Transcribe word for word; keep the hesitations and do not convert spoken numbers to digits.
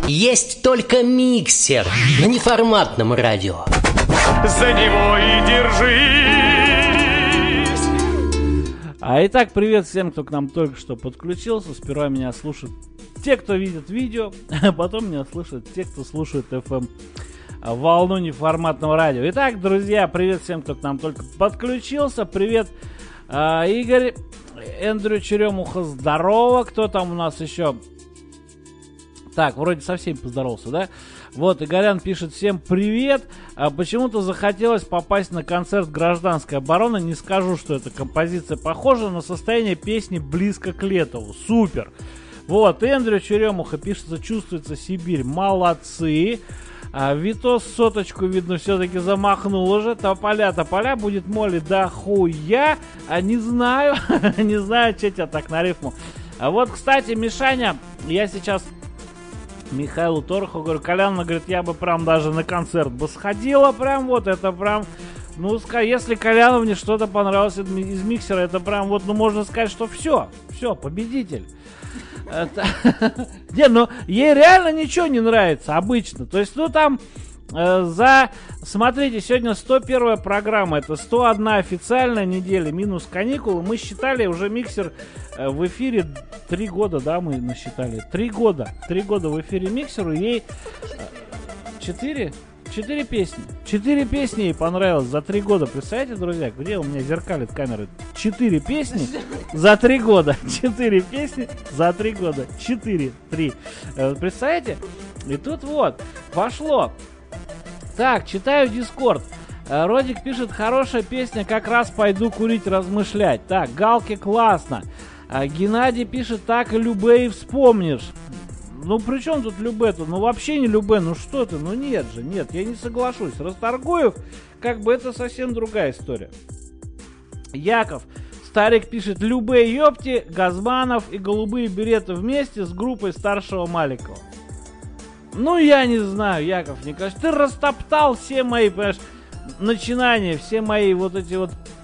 Есть только миксер на неформатном радио. За него и держись. А итак, привет всем, кто к нам только что подключился. Сперва меня слушают те, кто видит видео, а потом меня слушают те, кто слушает эф эм волну неформатного радио. Итак, друзья, привет всем, кто к нам только подключился. Привет, э, Игорь, Эндрю Черемуха, здорово. Кто там у нас еще? Так, вроде со всеми поздоровался, да? Вот, Игорян пишет: всем привет. А, почему-то захотелось попасть на концерт «Гражданской обороны». Не скажу, что эта композиция похожа, но состояние песни близко к Летову. Супер. Вот, Эндрю Черемуха пишется: чувствуется Сибирь. Молодцы. А, Витос соточку, видно, все-таки замахнул уже. Тополя, тополя, будет моли да хуя. А, не знаю, не знаю, что тебя так на рифму. А вот, кстати, Мишаня, я сейчас Михаилу Тороху говорю: Колян, говорит, я бы прям даже на концерт бы сходила, прям вот это прям, ну, если Коляновне что-то понравилось из миксера, это прям вот, ну, можно сказать, что все, все, победитель. Не, ну, ей реально ничего не нравится обычно, то есть, ну, там за, смотрите, сегодня сто первая программа, это сто одна официальная неделя, минус каникулы. Мы считали уже миксер в эфире три года, да, мы насчитали. Три года, три года в эфире миксеру, ей четыре, четыре песни. Четыре песни ей понравилось за три года. Представляете, друзья, где у меня зеркалит камеры? Четыре песни за три года. Четыре песни за три года. Четыре, три. Представляете? И тут вот, пошло. Так, читаю Дискорд. Родик пишет: хорошая песня, как раз пойду курить, размышлять. Так, Галки классно. А Геннадий пишет: так и Любэ и вспомнишь. Ну, при чем тут Любэ-то? Ну, вообще не Любэ, ну что ты? Ну, нет же, нет, я не соглашусь. Расторгуев, как бы, это совсем другая история. Яков. Старик пишет: Любэ, ёпти, Газманов и голубые береты вместе с группой старшего Маликова. Ну, я не знаю, Яков Николаевич, ты растоптал все мои, понимаешь, начинания, все мои вот эти вот